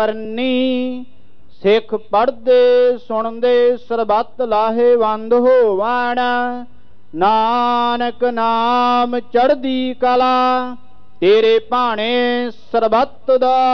ਕਰਨੀ। ਸਿੱਖ ਪੜ੍ਹਦੇ ਸੁਣਦੇ ਸਰਬੱਤ ਲਾਹੇਵੰਦ ਹੋਵਣ। ਨਾਨਕ ਨਾਮ ਚੜ੍ਹਦੀ ਕਲਾ, ਤੇਰੇ ਭਾਣੇ ਸਰਬੱਤ ਦਾ